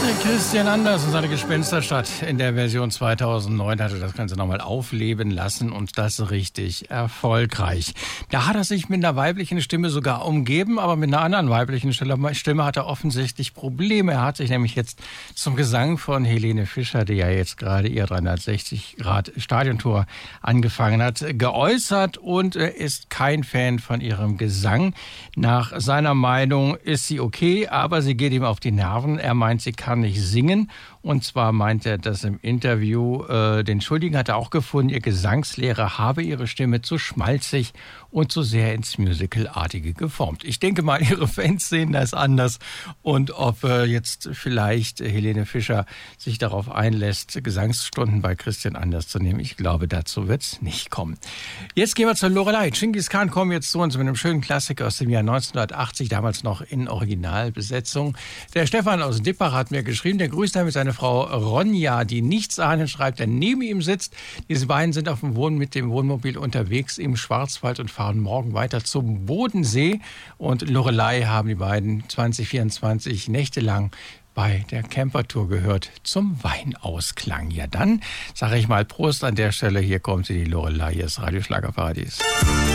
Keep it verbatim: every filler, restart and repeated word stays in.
Christian Anders und seine Gespensterstadt in der Version zweitausendneun hatte das Ganze nochmal aufleben lassen und das richtig erfolgreich. Da hat er sich mit einer weiblichen Stimme sogar umgeben, aber mit einer anderen weiblichen Stimme hat er offensichtlich Probleme. Er hat sich nämlich jetzt zum Gesang von Helene Fischer, die ja jetzt gerade ihr dreihundertsechzig Grad Stadiontour angefangen hat, geäußert und er ist kein Fan von ihrem Gesang. Nach seiner Meinung ist sie okay, aber sie geht ihm auf die Nerven. Er meint, sie kann nicht singen. Und zwar meint er das im Interview. Äh, den Schuldigen hat er auch gefunden, ihr Gesangslehrer habe ihre Stimme zu schmalzig und zu sehr ins Musicalartige geformt. Ich denke mal, ihre Fans sehen das anders. Und ob äh, jetzt vielleicht Helene Fischer sich darauf einlässt, Gesangsstunden bei Christian Anders zu nehmen, ich glaube, dazu wird es nicht kommen. Jetzt gehen wir zur Loreley. Genghis Khan kommen jetzt zu uns mit einem schönen Klassiker aus dem Jahr neunzehnhundertachtzig, damals noch in Originalbesetzung. Der Stefan aus Dippach hat mir geschrieben, der grüßt damit seine Frau Ronja, die nichts ahnen schreibt, der neben ihm sitzt. Diese beiden sind auf dem Wohn mit dem Wohnmobil unterwegs im Schwarzwald und fahren morgen weiter zum Bodensee. Und Loreley haben die beiden zwanzig vierundzwanzig nächtelang bei der Campertour gehört zum Weinausklang. Ja, dann sage ich mal Prost an der Stelle. Hier kommt sie, die Loreley, das Radio Schlagerparadies.